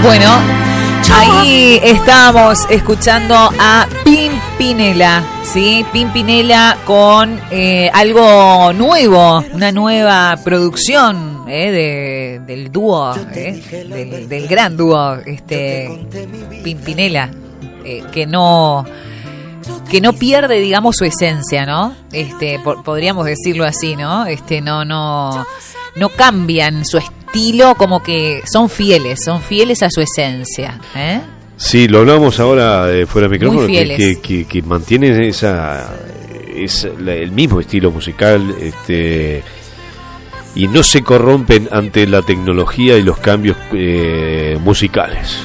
Bueno, ahí estábamos escuchando a Pimpinela, ¿sí? Pimpinela con algo nuevo, una nueva producción del dúo, del gran dúo Pimpinela, que no pierde, digamos, su esencia, ¿no? Podríamos decirlo así, ¿no? No cambian su estilo, como que son fieles a su esencia, ¿eh? Sí, lo hablamos ahora fuera de micrófono, que mantienen el mismo estilo musical, y no se corrompen ante la tecnología y los cambios musicales.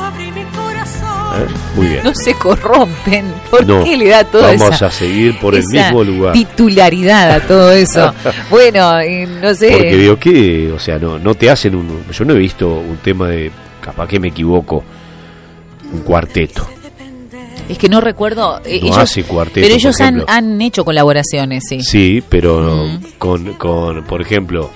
Muy bien. No se corrompen. ¿Por qué le da todo eso? Vamos a seguir por el mismo lugar. Titularidad a todo eso. Bueno, no sé. Porque digo que, o sea, no te hacen yo no he visto un tema de, capaz que me equivoco, un cuarteto. Es que no recuerdo. No hace cuarteto. Pero ellos han hecho colaboraciones, sí. Sí, pero con por ejemplo,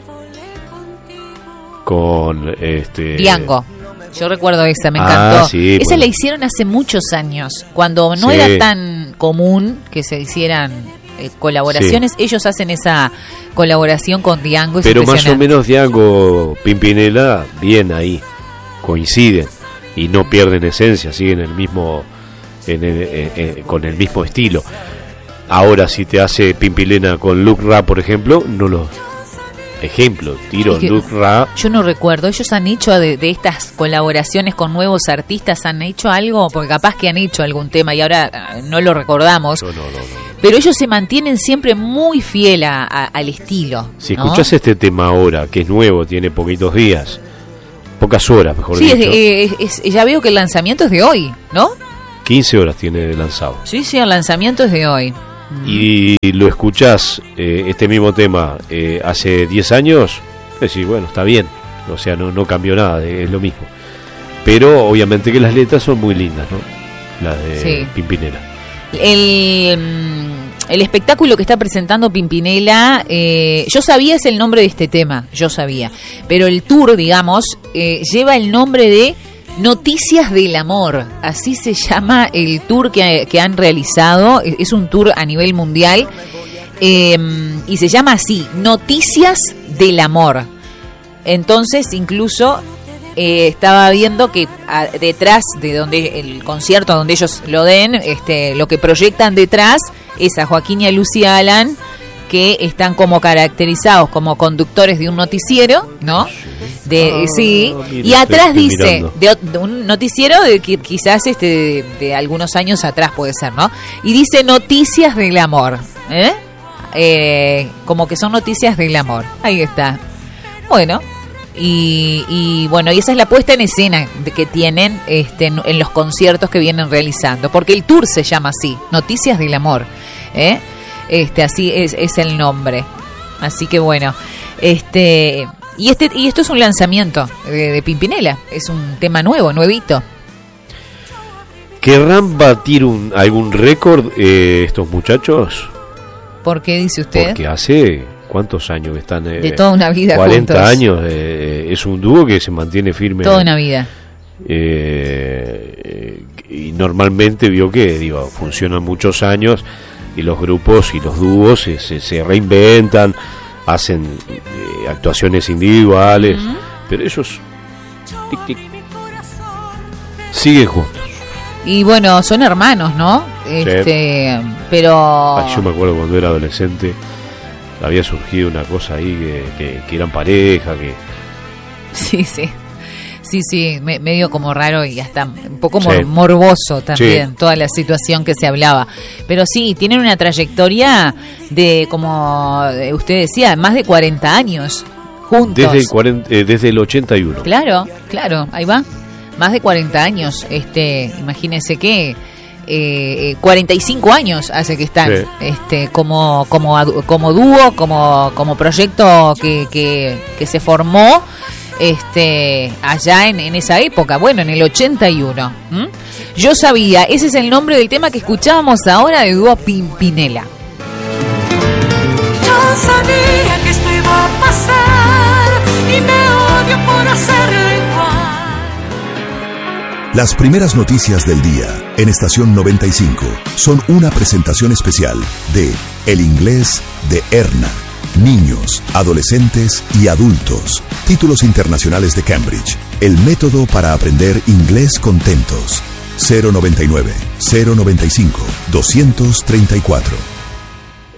con Diango. Yo recuerdo esa, me encantó. Sí, esa la hicieron hace muchos años, cuando no era tan común que se hicieran colaboraciones. Sí. Ellos hacen esa colaboración con Diango. Pero más o menos Diango, Pimpinela, bien ahí, coinciden y no pierden esencia, siguen el mismo, con el mismo estilo. Ahora, si te hace Pimpinela con Luke Ra, por ejemplo, no lo... Ejemplo, Luke Ra. Yo no recuerdo, ellos han hecho de estas colaboraciones con nuevos artistas, han hecho algo, porque capaz que han hecho algún tema y ahora no lo recordamos. No. Pero ellos se mantienen siempre muy fiel al estilo. Si escuchás este tema ahora, que es nuevo, tiene poquitos días, pocas horas, mejor dicho. Sí, ya veo que el lanzamiento es de hoy, ¿no? 15 horas tiene de lanzado. Sí, el lanzamiento es de hoy. Y lo escuchás, este mismo tema, hace 10 años, decís, bueno, está bien, o sea, no cambió nada, es lo mismo. Pero obviamente que las letras son muy lindas, ¿no? Las de Pimpinela. El espectáculo que está presentando Pimpinela, yo sabía es el nombre de este tema, pero el tour, digamos, lleva el nombre de Noticias del Amor, así se llama el tour que han realizado. Es un tour a nivel mundial, y se llama así, Noticias del Amor. Entonces, incluso estaba viendo que detrás de donde el concierto, donde ellos lo den, lo que proyectan detrás es a Joaquín y a Lucía Alan, que están como caracterizados como conductores de un noticiero, ¿no? Y atrás dice de un noticiero de que quizás de algunos años atrás puede ser, ¿no? Y dice Noticias del Amor, como que son noticias del amor. Ahí está. Bueno, y bueno, y esa es la puesta en escena que tienen en los conciertos que vienen realizando, porque el tour se llama así, Noticias del Amor, así es el nombre. Así que bueno, y esto es un lanzamiento de Pimpinela, es un tema nuevito. ¿Querrán batir algún récord estos muchachos? ¿Por qué dice usted? Porque hace ¿cuántos años están? De toda una vida 40 juntos. años, es un dúo que se mantiene firme. Toda una vida. Y normalmente funcionan muchos años y los grupos y los dúos se reinventan, hacen actuaciones individuales, pero ellos siguen juntos. Y bueno, son hermanos, ¿no? Pero yo me acuerdo cuando era adolescente había surgido una cosa ahí que eran pareja, que sí, medio como raro y hasta un poco morboso también, toda la situación que se hablaba. Pero sí, tienen una trayectoria de, como usted decía, más de 40 años juntos. Desde el 81. Claro, ahí va. Más de 40 años, imagínense que 45 años hace que están como dúo, como proyecto que se formó allá en esa época, bueno, en el 81. Yo sabía, ese es el nombre del tema que escuchábamos ahora de dúo Pimpinela. Yo sabía que esto iba a pasar y me odio por hacerlo igual. Las primeras noticias del día en Estación 95 son una presentación especial de El Inglés de ERNA. Niños, adolescentes y adultos. Títulos internacionales de Cambridge. El método para aprender inglés contentos. 099 095 234.